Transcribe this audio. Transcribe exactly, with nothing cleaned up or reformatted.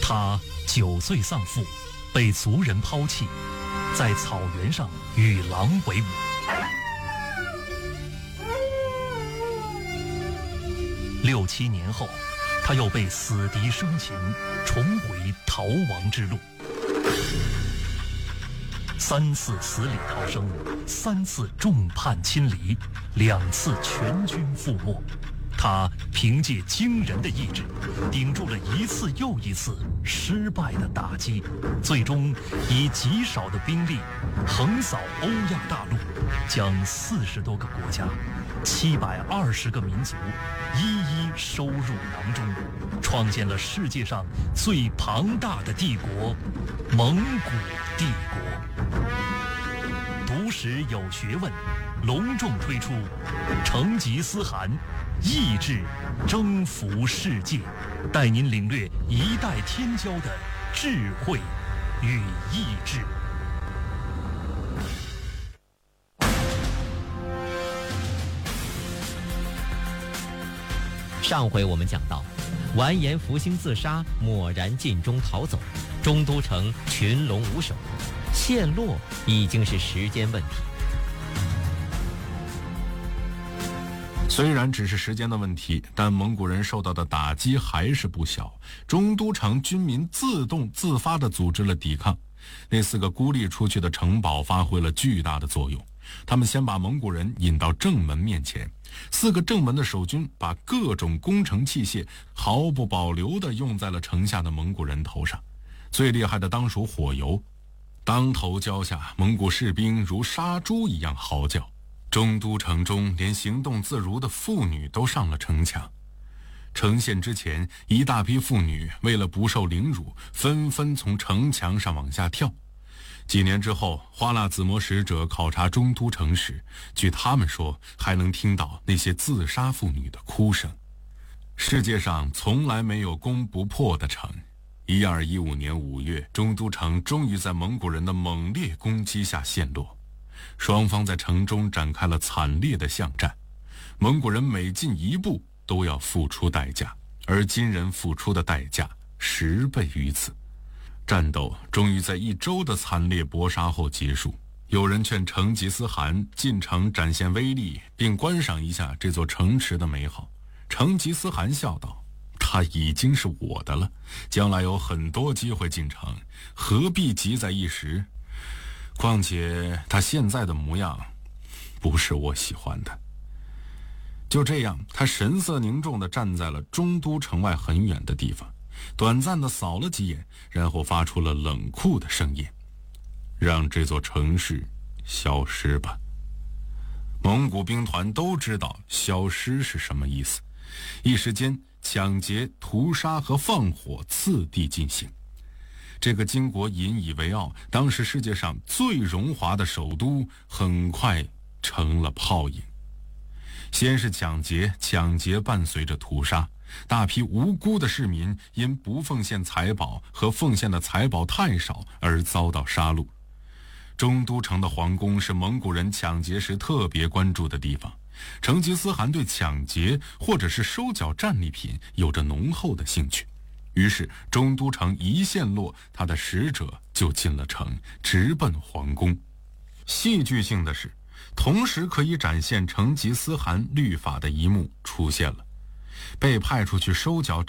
他九岁丧父，被族人抛弃，在草原上与狼为伍。六七年后，他又被死敌生擒，重回逃亡之路。三次死里逃生，三次众叛亲离，两次全军覆没。他凭借惊人的意志，顶住了一次又一次失败的打击，最终以极少的兵力横扫欧亚大陆，将四十多个国家、七百二十个民族一一收入囊中，创建了世界上最庞大的帝国——蒙古帝国。读史有学问，隆重推出成吉思汗意志征服世界，带您领略一代天骄的智慧与意志。 上回我们讲到，完颜福兴自杀，蓦然尽忠逃走，中都城群龙无首，陷落已经是时间问题。 虽然只是时间的问题，但蒙古人受到的打击还是不小。中都城军民自动自发地组织了抵抗，那四个孤立出去的城堡发挥了巨大的作用。他们先把蒙古人引到正门面前，四个正门的守军把各种攻城器械毫不保留地用在了城下的蒙古人头上。最厉害的当属火油，当头浇下，蒙古士兵如杀猪一样嚎叫。中都城中连行动自如的妇女都上了城墙。城陷之前，一大批妇女为了不受凌辱，纷纷从城墙上往下跳。几年之后，花剌子模使者考察中都城时，据他们说，还能听到那些自杀妇女的哭声。世界上从来没有攻不破的城。一二一五年五月，中都城终于在蒙古人的猛烈攻击下陷落。双方在城中展开了惨烈的巷战，蒙古人每进一步都要付出代价，而金人付出的代价十倍于此。战斗终于在一周的惨烈搏杀后结束。有人劝成吉思汗进城展现威力，并观赏一下这座城池的美好。成吉思汗笑道：“他已经是我的了，将来有很多机会进城，何必急在一时？况且他现在的模样，不是我喜欢的。”就这样，他神色凝重地站在了中都城外很远的地方，短暂地扫了几眼，然后发出了冷酷的声音：“让这座城市消失吧。”蒙古兵团都知道消失是什么意思，一时间抢劫、屠杀和放火次第进行。这个金国引以为傲，当时世界上最荣华的首都，很快成了泡影。先是抢劫，抢劫伴随着屠杀，大批无辜的市民因不奉献财宝和奉献的财宝太少而遭到杀戮。中都城的皇宫是蒙古人抢劫时特别关注的地方，成吉思汗对抢劫或者是收缴战利品有着浓厚的兴趣。于是中都城一陷落，他的使者就进了城，直奔皇宫。戏剧性的是，同时可以展现成吉思汗律法的一幕出现了。被派出去收缴